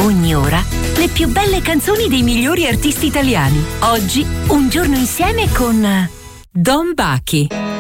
ogni ora, le più belle canzoni dei migliori artisti italiani. Oggi, un giorno insieme con Don Bachi.